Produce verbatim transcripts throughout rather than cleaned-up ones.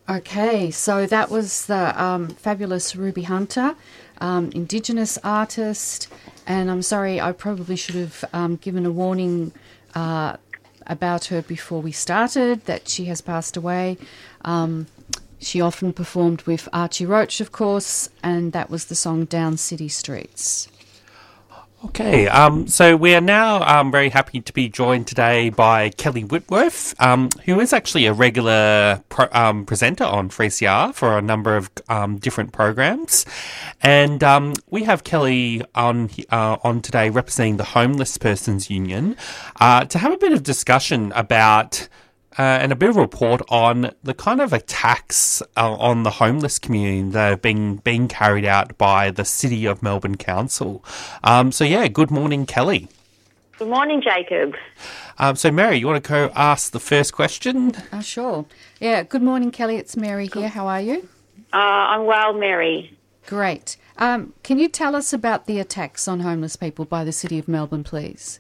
Okay, so that was the um, fabulous Ruby Hunter, um, Indigenous artist, and I'm sorry, I probably should have um, given a warning uh, about her before we started, that she has passed away. Um, she often performed with Archie Roach, of course, and that was the song Down City Streets. Okay, um, so we are now um, very happy to be joined today by Kelly Whitworth, um, who is actually a regular pro- um, presenter on three C R for a number of um, different programs. And um, we have Kelly on uh, on today representing the Homeless Persons Union uh, to have a bit of discussion about Uh, and a bit of a report on the kind of attacks uh, on the homeless community that are being, being carried out by the City of Melbourne Council. Um, so, yeah, good morning, Kelly. Good morning, Jacob. Um, so, Mary, you want to go ask the first question? Uh, sure. Yeah, good morning, Kelly. It's Mary here. How are you? Uh, I'm well, Mary. Great. Um, can you tell us about the attacks on homeless people by the City of Melbourne, please?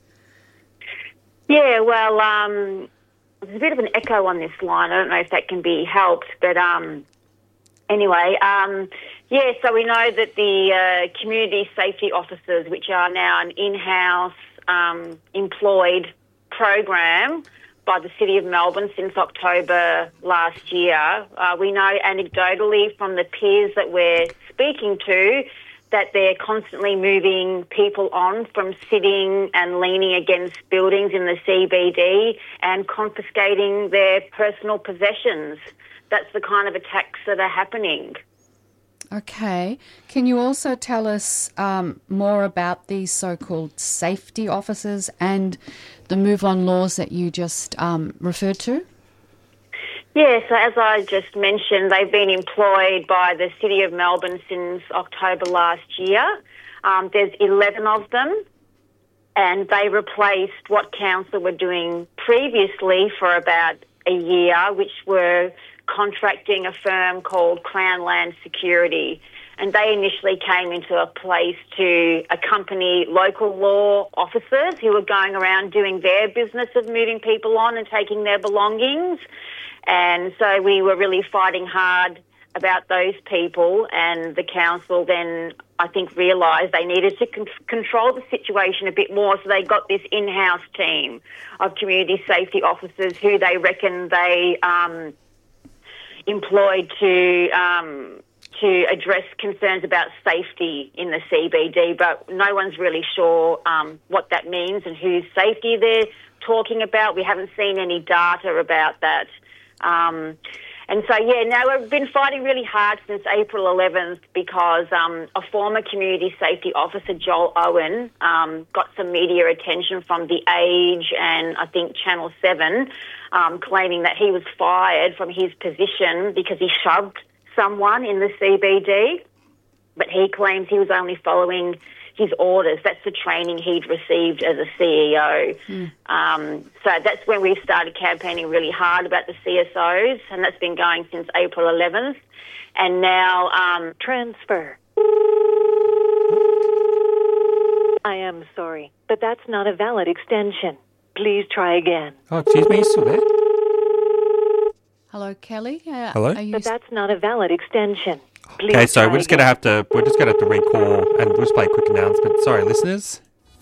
Yeah, well, um... there's a bit of an echo on this line. I don't know if that can be helped, but um, anyway, um, yeah, so we know that the uh, community safety officers, which are now an in-house um, employed program by the City of Melbourne since October last year, uh, we know anecdotally from the peers that we're speaking to that they're constantly moving people on from sitting and leaning against buildings in the C B D and confiscating their personal possessions. That's the kind of attacks that are happening. Okay. Can you also tell us um, more about these so-called safety officers and the move-on laws that you just um, referred to? Yeah, so as I just mentioned, they've been employed by the City of Melbourne since October last year. Um, there's eleven of them, and they replaced what council were doing previously for about a year, which were contracting a firm called Crown Land Security. And they initially came into a place to accompany local law officers who were going around doing their business of moving people on and taking their belongings. And so we were really fighting hard about those people, and the council then, I think, realised they needed to con- control the situation a bit more, so they got this in-house team of community safety officers who they reckon they um, employed to um, to address concerns about safety in the C B D, but no one's really sure um, what that means and whose safety they're talking about. We haven't seen any data about that. Um, and so, yeah, now we've been fighting really hard since April eleventh because um, a former community safety officer, Joel Owen, um, got some media attention from The Age and I think Channel seven, um, claiming that he was fired from his position because he shoved someone in the C B D. But he claims he was only following his orders. That's the training he'd received as a C E O. Mm. Um, so that's when we started campaigning really hard about the C S Os, and that's been going since April eleventh. And now... Um, Transfer. I am sorry, but that's not a valid extension. Please try again. Oh, excuse me, you still there? Hello, Kelly. Uh, Hello? Are you but that's not a valid extension. Please okay, so we're just again. gonna have to we're just gonna have to recall and we'll just play a quick announcement. Sorry, listeners.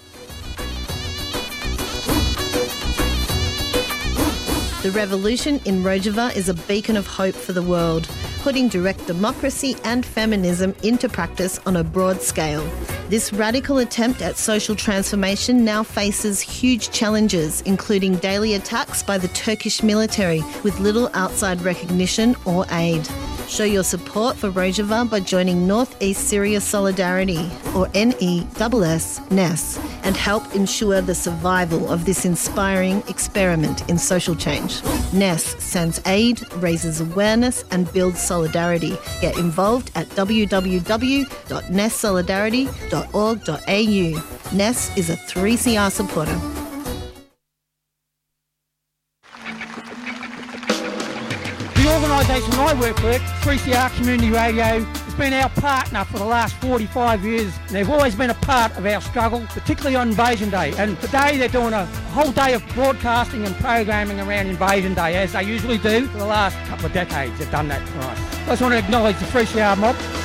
The revolution in Rojava is a beacon of hope for the world, putting direct democracy and feminism into practice on a broad scale. This radical attempt at social transformation now faces huge challenges, including daily attacks by the Turkish military with little outside recognition or aid. Show your support for Rojava by joining North East Syria Solidarity, or N E S S, N E S, and help ensure the survival of this inspiring experiment in social change. N E S sends aid, raises awareness and builds solidarity. Get involved at w w w dot n e s solidarity dot org dot a u. N E S is a three C R supporter. The organisation I work with, three C R Community Radio, has been our partner for the last forty-five years. And they've always been a part of our struggle, particularly on Invasion Day. And today they're doing a whole day of broadcasting and programming around Invasion Day, as they usually do for the last couple of decades. They've done that for us. I just want to acknowledge the three C R mob.